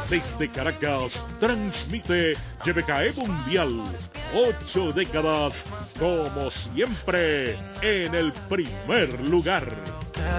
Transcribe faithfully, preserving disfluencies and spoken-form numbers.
Desde Caracas, transmite Y B K E Mundial. Ocho décadas, como siempre, en el primer lugar.